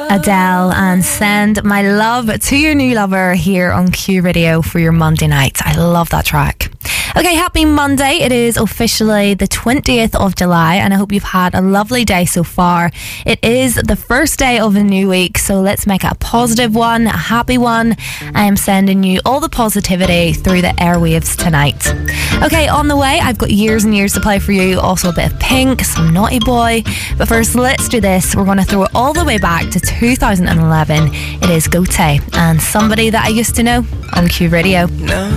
Adele, and send my love to your new lover here on Q Radio for your Monday night. I love that track. Okay, happy Monday. It is officially the 20th of July, and I hope you've had a lovely day so far. It is the first day of a new week, so let's make it a positive one, a happy one. I am sending you all the positivity through the airwaves tonight. Okay, on the way, I've got years and years to play for you. Also a bit of Pink, some Naughty Boy. But first, let's do this. We're going to throw it all the way back to 2011. It is Gote and Somebody That I Used to Know on Q Radio. No.